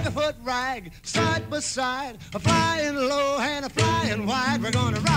4 rag, side by side, a flying low and a flying wide. We're gonna ride